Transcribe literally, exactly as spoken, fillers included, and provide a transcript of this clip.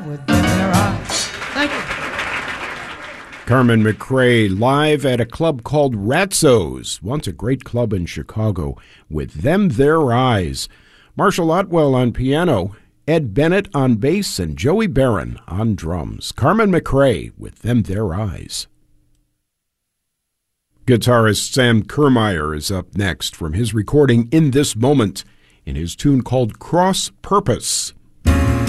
with them there eyes. Thank you. Carmen McRae live at a club called Ratzo's, once a great club in Chicago, with Them Their Eyes. Marshall Otwell on piano, Ed Bennett on bass, and Joey Barron on drums. Carmen McRae with Them Their Eyes. Guitarist Sam Kermeyer is up next from his recording In This Moment in his tune called Cross Purpose.